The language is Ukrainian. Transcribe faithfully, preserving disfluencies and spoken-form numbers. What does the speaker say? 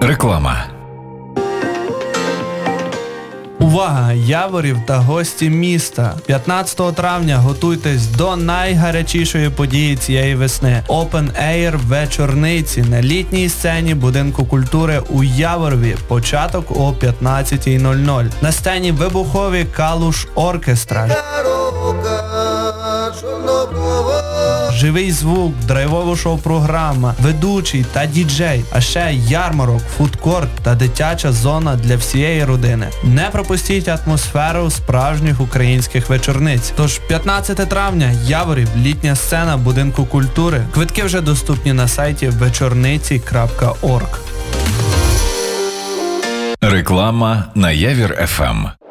Реклама. Увага, Яворів та гості міста! п'ятнадцятого травня готуйтесь до найгарячішої події цієї весни. Open Air вечорниці на літній сцені Будинку культури у Яворові. Початок о п'ятнадцятій нуль нуль. На сцені вибухові Калуш Оркестра. Живий звук, драйвова шоу-програма, ведучий та діджей, а ще ярмарок, фудкорт та дитяча зона для всієї родини. Не пропустіть атмосферу справжніх українських вечорниць. Тож п'ятнадцятого травня, Яворів, літня сцена Будинку культури. Квитки вже доступні на сайті вечорниці крапка орг. Реклама на Явір еф ем.